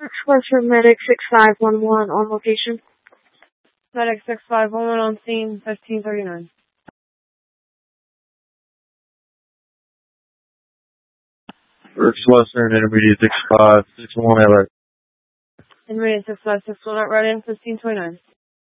Express Medic 6511 on location. Medic 6511 on scene, 1539. First Western, Intermediate 6561 alert. Intermediate 6561 right in, 1529.